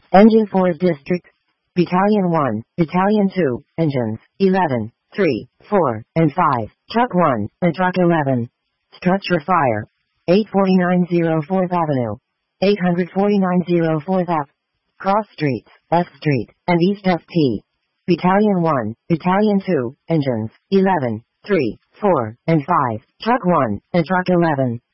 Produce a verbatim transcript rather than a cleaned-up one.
Engine four District. Battalion one, Battalion two, Engines, eleven, three, four, and five, Truck one, and Truck eleven. Structure Fire. eight forty-nine oh fourth Avenue. eight forty-nine oh fourth Ave. Cross Streets, F Street, and East F T. Battalion one, Battalion two, Engines, eleven, three, four, and five, Truck one, and Truck eleven.